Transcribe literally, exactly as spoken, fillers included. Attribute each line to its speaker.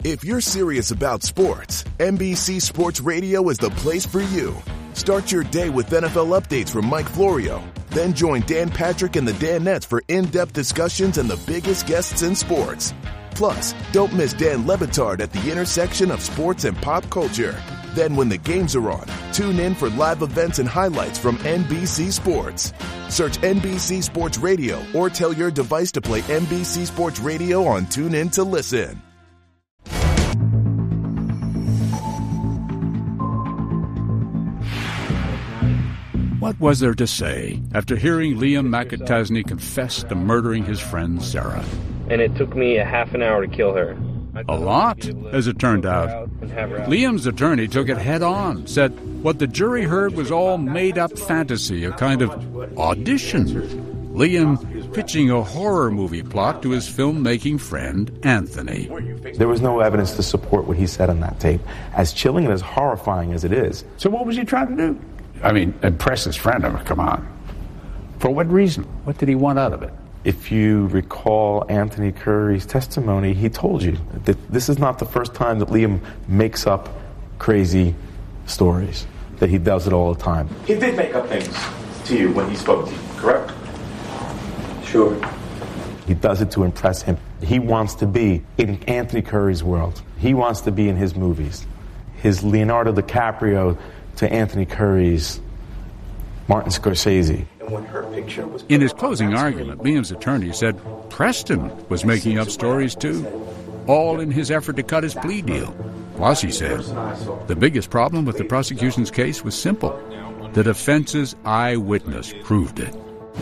Speaker 1: If you're serious about sports, N B C Sports Radio is the place for you. Start your day with N F L updates from Mike Florio. Then join Dan Patrick and the Danettes for in-depth discussions and the biggest guests in sports. Plus, don't miss Dan Le Batard at the intersection of sports and pop culture. Then when the games are on, tune in for live events and highlights from N B C Sports. Search N B C Sports Radio or tell your device to play N B C Sports Radio on TuneIn to listen.
Speaker 2: What was there to say after hearing Liam McAtasney confess to murdering his friend Sarah?
Speaker 3: And it took me a half an hour to kill her.
Speaker 2: A lot, as it turned out. Liam's attorney took it head on, said what the jury heard was all made-up fantasy, a kind of audition. Liam pitching a horror movie plot to his filmmaking friend, Anthony.
Speaker 4: There was no evidence to support what he said on that tape, as chilling and as horrifying as it is.
Speaker 5: So what was he trying to do? I mean, impress his friend. I mean, come on. For what reason? What did he want out of it?
Speaker 4: If you recall Anthony Curry's testimony, he told you that this is not the first time that Liam makes up crazy stories, that he does it all the time. He did make up things to you when he spoke to you, correct?
Speaker 3: Sure.
Speaker 4: He does it to impress him. He wants to be in Anthony Curry's world. He wants to be in his movies. His Leonardo DiCaprio to Anthony Curry's Martin Scorsese.
Speaker 2: In his closing argument, Liam's attorney said Preston was making up stories too, all in his effort to cut his plea deal. Plus, he said, the biggest problem with the prosecution's case was simple. The defense's eyewitness proved it.